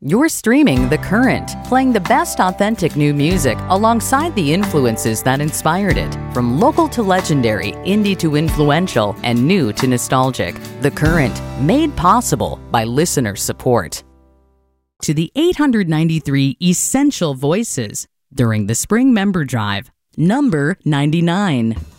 You're streaming The Current, playing the best authentic new music alongside the influences that inspired it. From local to legendary, indie to influential, and new to nostalgic. The Current, made possible by listener support. To the 893 essential voices during the Spring Member Drive, number 99.